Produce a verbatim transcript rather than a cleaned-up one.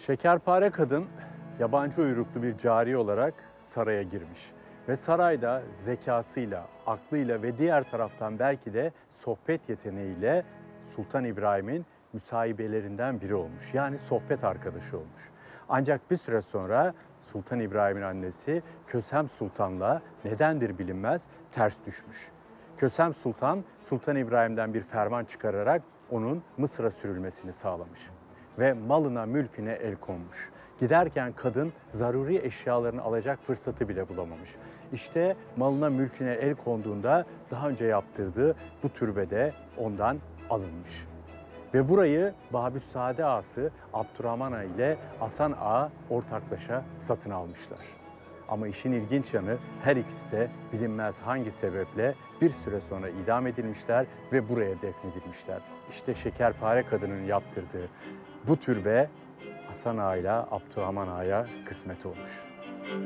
Şekerpare kadın yabancı uyruklu bir cariye olarak saraya girmiş. Ve sarayda zekasıyla, aklıyla ve diğer taraftan belki de sohbet yeteneğiyle Sultan İbrahim'in müsahibelerinden biri olmuş. Yani sohbet arkadaşı olmuş. Ancak bir süre sonra Sultan İbrahim'in annesi Kösem Sultan'la nedendir bilinmez ters düşmüş. Kösem Sultan, Sultan İbrahim'den bir ferman çıkararak onun Mısır'a sürülmesini sağlamış. Ve malına mülküne el konmuş. Giderken kadın zaruri eşyalarını alacak fırsatı bile bulamamış. İşte malına mülküne el konduğunda daha önce yaptırdığı bu türbede ondan alınmış. Ve burayı Babüssade Ağası Abdurrahman Ağa ile Hasan Ağa ortaklaşa satın almışlar. Ama işin ilginç yanı her ikisi de bilinmez hangi sebeple bir süre sonra idam edilmişler ve buraya defnedilmişler. İşte Şekerpare kadının yaptırdığı bu türbe Hasan Ağa ile Abdurrahman Ağa'ya kısmet olmuş.